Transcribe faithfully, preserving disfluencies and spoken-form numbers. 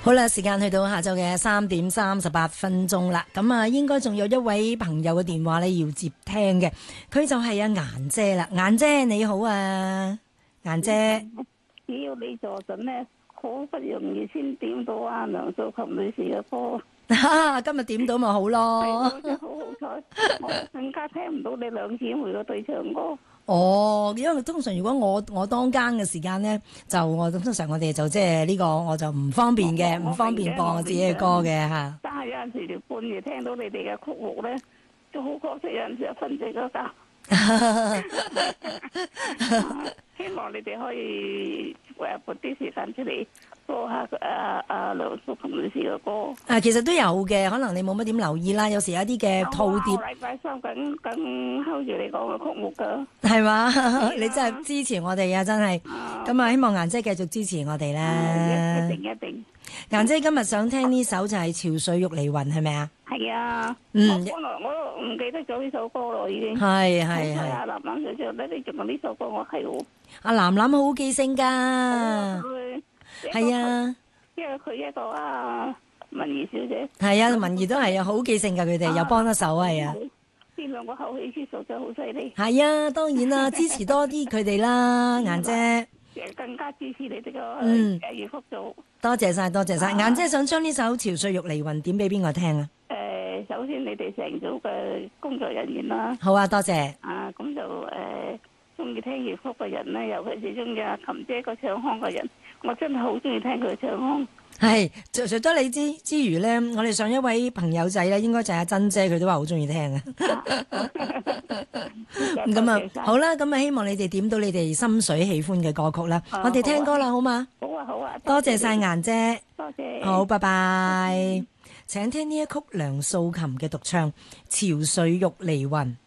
好啦，時間去到下晝嘅三點三十八分鐘啦，咁啊，應該仲有一位朋友嘅電話咧要接聽嘅，佢就係阿顏姐啦。顏姐你好啊，顏姐， 只要你助陣咧，好不容易先點到阿梁素琴女士嘅歌。 今日點到咪好咯？ 係，真係好好彩，我更加聽唔到你兩姊妹個對唱歌。 哦，因為通常如果我我當更嘅時間咧，就我通常我哋就即係呢個我就唔方便嘅，唔方便播我自己嘅歌嘅嚇。 但係有陣時就半夜聽到你哋嘅曲目咧，都好可惜，有陣時就瞓著咗覺。希望你哋可以誒撥啲時間出嚟播下阿阿梁素琴女士嘅歌。 啊，其實都有嘅，可能你冇乜點留意啦。有時有啲嘅套碟， 禮拜三緊緊 hold 住你講嘅曲目㗎。 係嘛？你真係支持我哋啊！真係。咁啊，希望顏姐繼續支持我哋啦。 一定一定。 顏姐今日想聽呢首就係《潮水玉離魂》，係咪啊？ 係啊。 嗯。 我本來我都唔記得咗呢首歌咯，已經。 係係係。 阿林林上唱咧，你仲問呢首歌我係喎。 阿藍藍好好記性㗎。係啊。 因為佢一個啊文怡小姐。 係啊，文怡都係啊，好記性㗎佢哋，又幫得手係啊。 呢兩個口氣之術真係好犀利。 係啊，當然啦，支持多啲佢哋啦，顏姐。 更加支持你哋個誒粵曲組。 多謝晒，多謝晒。顏姐想將呢首《潮水玉離魂》點俾邊個聽啊？ 誒，首先你哋成組嘅工作人員啦。 好啊，多謝。 啊，咁就誒中意聽粵曲嘅人咧，尤其是中意阿琴姐個唱腔嘅人，我真係好中意聽佢唱腔。係， 除除咗你之之餘咧，我哋上一位朋友仔咧，應該就係阿珍姐，佢都話好中意聽啊。咁啊，好啦，咁啊，希望你哋點到你哋心水喜歡嘅歌曲啦。我哋聽歌啦，好嘛？ 好啊，好啊。 多謝晒顏姐。 多謝。 好，拜拜。請聽呢一曲梁素琴嘅獨唱《潮水玉離魂》。